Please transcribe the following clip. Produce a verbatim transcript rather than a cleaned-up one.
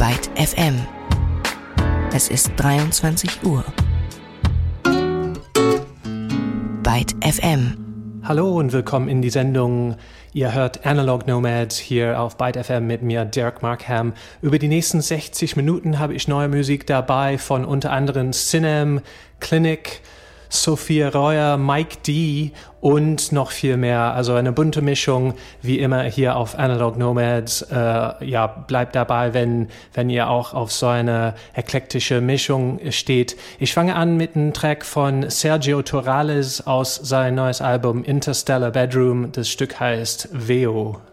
Byte F M. Es ist dreiundzwanzig Uhr. Byte F M. Hallo und willkommen in die Sendung. Ihr hört Analog Nomads hier auf Byte F M mit mir, Derek Markham. Über die nächsten sechzig Minuten habe ich neue Musik dabei von unter anderem Cinem, Clinic, Sophia Reuer, Mike D und noch viel mehr. Also eine bunte Mischung, wie immer hier auf Analog Nomads. Äh, ja, bleibt dabei, wenn, wenn ihr auch auf so eine eklektische Mischung steht. Ich fange an mit einem Track von Sergio Torales aus seinem neues Album Interstellar Bedroom. Das Stück heißt Veo.